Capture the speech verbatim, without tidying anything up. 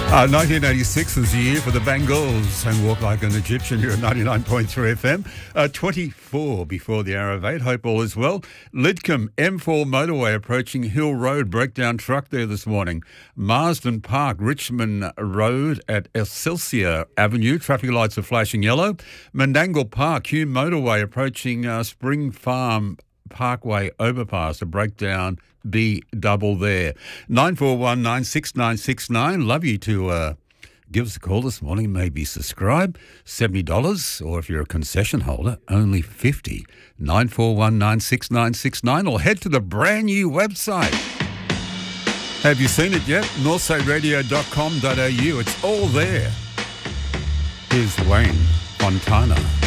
Uh, nineteen eighty-six was the year for the Bangles and Walk Like an Egyptian here at ninety-nine point three F M. Uh, twenty-four before the hour of eight. Hope all is well. Lidcombe M four motorway approaching Hill Road. Breakdown truck there this morning. Marsden Park, Richmond Road at Excelsior Avenue. Traffic lights are flashing yellow. Menangle Park, Hume motorway approaching uh, Spring Farm Parkway overpass, a breakdown B double there. nine four one nine six nine six nine. Love you to uh, give us a call this morning. Maybe subscribe. seventy dollars, or if you're a concession holder, only fifty dollars. nine four one nine six nine six nine, or head to the brand new website. Have you seen it yet? northside radio dot com dot a u. It's all there. Here's Wayne Fontana.